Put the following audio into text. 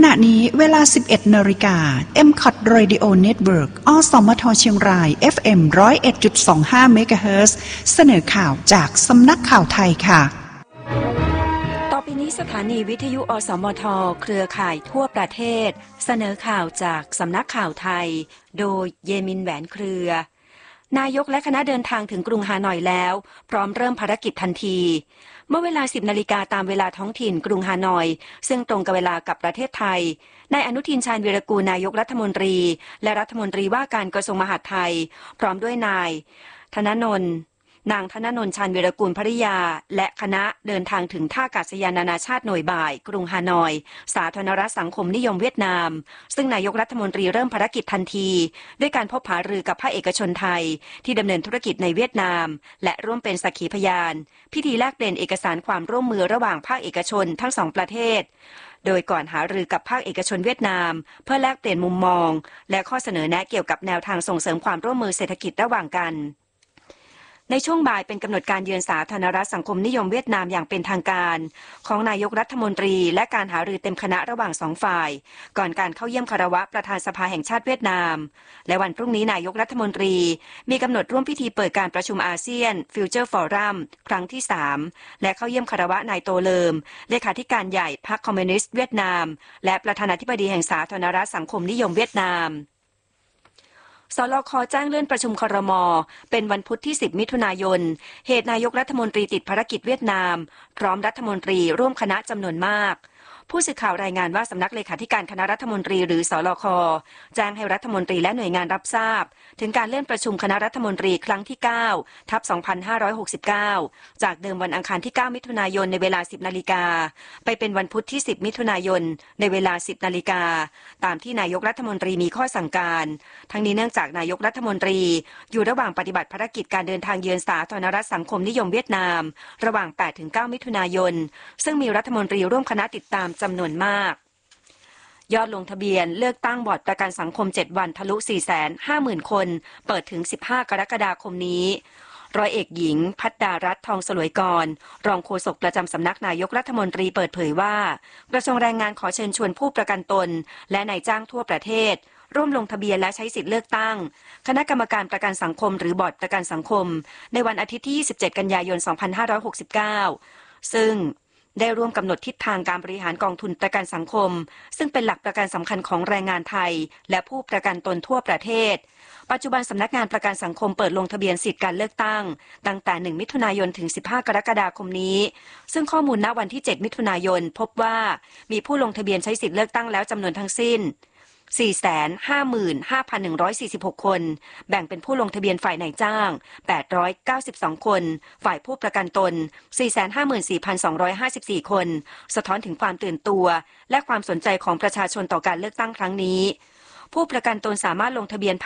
ณะนี้เวลา 11 นาฬิกา MCOT Radio Network อสมทเชียงราย FM 101.25 เมกะเฮิรตซ์เสนอข่าวจากสำนักข่าวไทยค่ะต่อไปนี้สถานีวิทยุอสมทเครือข่ายทั่วประเทศเสนอข่าวจากสำนักข่าวไทยโดยเยมินแหวนเครือนายกและคณะเดินทางถึงกรุงฮานอยแล้วพร้อมเริ่มภารกิจทันทีเมื่อเวลา 10 นาฬิกาตามเวลาท้องถิ่นกรุงฮานอยซึ่งตรงกับเวลากับประเทศไทยนายอนุทินชาญวีรกูลนายกรัฐมนตรีและรัฐมนตรีว่าการกระทรวงมหาดไทยพร้อมด้วยนางธนนท์ชาญวีรกูลภริยาและคณะเดินทางถึงท่าอากาศยานนานาชาติหน่วยบ่ายกรุงฮานอยสาธารณรัฐสังคมนิยมเวียดนามซึ่งนายกรัฐมนตรีเริ่มภารกิจทันทีด้วยการพบหารือกับภาคเอกชนไทยที่ดำเนินธุรกิจในเวียดนามและร่วมเป็นสักขีพยานพิธีแลกเปลี่ยนเอกสารความร่วมมือระหว่างภาคเอกชนทั้งสองประเทศโดยก่อนหารือกับภาคเอกชนเวียดนามเพื่อแลกเปลี่ยนมุมมองและข้อเสนอแนะเกี่ยวกับแนวทางส่งเสริมความร่วมมือเศรษฐกิจระหว่างกันในช่วงบ่ายเป็นกำหนดการเยือนสาธารณรัฐสังคมนิยมเวียดนามอย่างเป็นทางการของนายกรัฐมนตรีและการหารือเต็มคณะระหว่างสองฝ่ายก่อนการเข้าเยี่ยมคารวะประธานสภาแห่งชาติเวียดนามและวันพรุ่งนี้นายกรัฐมนตรีมีกำหนดร่วมพิธีเปิดการประชุมอาเซียนฟิวเจอร์ฟอรัมครั้งที่3และเข้าเยี่ยมคารวะนายโตเลิมเลขาธิการใหญ่พรรคคอมมิวนิสต์เวียดนามและประธานาธิบดีแห่งสาธารณรัฐสังคมนิยมเวียดนามสลค.แจ้งเลื่อนประชุมครม.เป็นวันพุธที่ 10 มิถุนายนเหตุนายกรัฐมนตรีติดภารกิจเวียดนามพร้อมรัฐมนตรีร่วมคณะจำนวนมากผู้สื่อข่าวรายงานว่าสำนักเลขาธิการคณะรัฐมนตรีหรือสลค.แจ้งให้รัฐมนตรีและหน่วยงานรับทราบถึงการเลื่อนประชุมคณะรัฐมนตรีครั้งที่9/2569จากเดิมวันอังคารที่9มิถุนายนในเวลา 10 นาฬิกาไปเป็นวันพุธที่10มิถุนายนในเวลา 10 นาฬิกาตามที่นายกรัฐมนตรีมีข้อสั่งการทั้งนี้เนื่องจากนายกรัฐมนตรีอยู่ระหว่างปฏิบัติภารกิจการเดินทางเยือนสาธารณรัฐสังคมนิยมเวียดนามระหว่าง 8-9 มิถุนายนซึ่งมีรัฐมนตรีร่วมคณะติดตามจำนวนมากยอดลงทะเบียนเลือกตั้งบอร์ดประกันสังคม7วันทะลุ 450,000 คนเปิดถึง15 กรกฎาคมนี้ร้อยเอกหญิงภัทดารัตน์ทองสลวยกรรองโฆษกประจำสำนักนายกรัฐมนตรีเปิดเผยว่ากระทรวงแรงงานขอเชิญชวนผู้ประกันตนและนายจ้างทั่วประเทศร่วมลงทะเบียนและใช้สิทธิเลือกตั้งคณะกรรมการประกันสังคมหรือบอร์ดประกันสังคมในวันอาทิตย์ที่27กันยายน2569ซึ่งได้ร่วมกำหนดทิศทางการบริหารกองทุนประกันสังคมซึ่งเป็นหลักประกันสำคัญของแรงงานไทยและผู้ประกันตนทั่วประเทศปัจจุบันสำนักงานประกันสังคมเปิดลงทะเบียนสิทธิการเลือกตั้งตั้งแต่1มิถุนายนถึง15กรกฎาคมนี้ซึ่งข้อมูลณวันที่7มิถุนายนพบว่ามีผู้ลงทะเบียนใช้สิทธิเลือกตั้งแล้วจำนวนทั้งสิ้น455,146 คนแบ่งเป็นผู้ลงทะเบียนฝ่ายนายจ้าง892คนฝ่ายผู้ประกันตน454,254 คนสะท้อนถึงความตื่นตัวและความสนใจของประชาชนต่อการเลือกตั้งครั้งนี้ผู้ประกันตนสามารถลงทะเบียน